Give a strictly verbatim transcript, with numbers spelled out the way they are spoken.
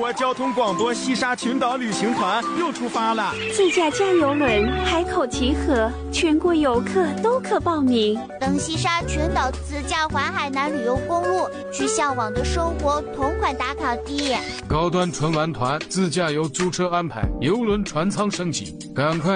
国交通广播西沙群岛旅行团又出发了。 自驾加油轮海口集合，全国游客都可报名。 登西沙群岛自驾环海南旅游公路，去向往的生活同款打卡地。 高端纯玩团自驾游租车安排，邮轮船舱升级，赶快